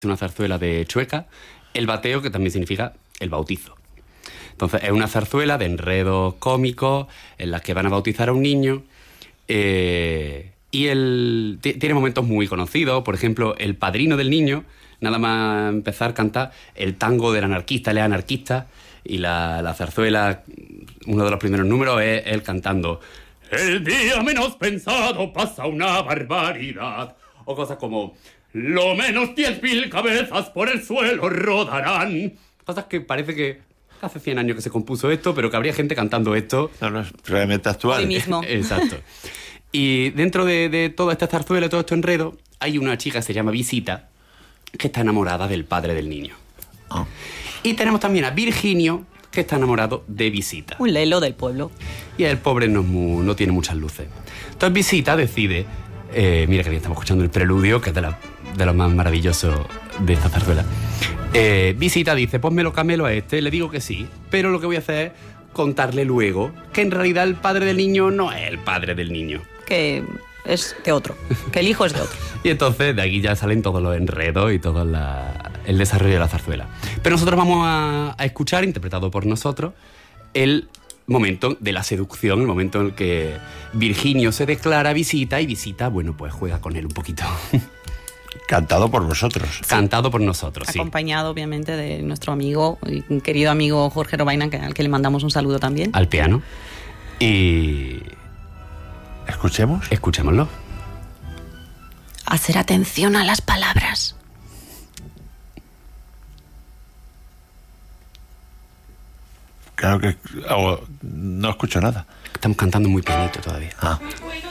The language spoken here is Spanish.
una zarzuela de Chueca, el bateo, que también significa el bautizo. Entonces, es una zarzuela de enredos cómicos en las que van a bautizar a un niño. Y tiene momentos muy conocidos. Por ejemplo, el padrino del niño, nada más empezar a cantar el tango del anarquista, él es anarquista, y la zarzuela, uno de los primeros números es él cantando "El día menos pensado pasa una barbaridad", o cosas como "lo menos 10.000 cabezas por el suelo rodarán". Cosas que parece que hace 100 años que se compuso esto, pero que habría gente cantando esto. No, es realmente actual. Hoy mismo. Exacto. Y dentro de toda esta zarzuela, todo este enredo, hay una chica que se llama Visita, que está enamorada del padre del niño. Oh. Y tenemos también a Virginio, que está enamorado de Visita. Un lelo del pueblo. Y el pobre no tiene muchas luces. Entonces Visita decide... mira que bien, estamos escuchando el preludio, que es de lo más maravilloso de esta zarzuela. Visita dice, pónmelo camelo a este, le digo que sí, pero lo que voy a hacer es contarle luego que en realidad el padre del niño no es el padre del niño. Que es de otro, que el hijo es de otro. Y entonces de aquí ya salen todos los enredos y todo el desarrollo de la zarzuela. Pero nosotros vamos a escuchar, interpretado por nosotros, el momento de la seducción, el momento en el que Virginio se declara a Visita y Visita, bueno, pues juega con él un poquito. Cantado por vosotros. Cantado por nosotros, sí. Acompañado, obviamente, de nuestro amigo, y querido amigo Jorge Robaina, al que le mandamos un saludo también. Al piano. Y... ¿Escuchemos? escuchémoslo. Hacer atención a las palabras. Claro que no escucho nada. Estamos cantando muy pianito todavía. Ah. Muy bueno